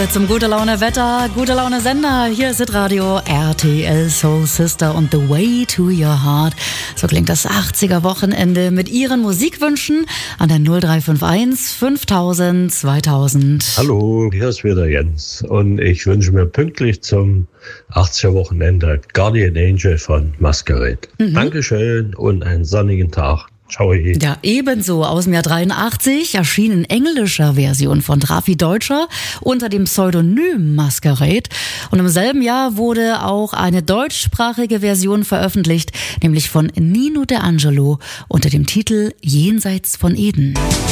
Zum gute Laune Wetter, gute Laune Sender. Hier ist Hitradio RTL Soul Sister und The Way to Your Heart. So klingt das 80er Wochenende mit Ihren Musikwünschen an der 0351 5000 2000. Hallo, hier ist wieder Jens und ich wünsche mir pünktlich zum 80er Wochenende Guardian Angel von Masquerade. Dankeschön und einen sonnigen Tag. Ciao. Ja, ebenso aus dem Jahr 83 erschien in englischer Version von Raffi Deutscher unter dem Pseudonym Masquerade. Und im selben Jahr wurde auch eine deutschsprachige Version veröffentlicht, nämlich von Nino De Angelo unter dem Titel Jenseits von Eden.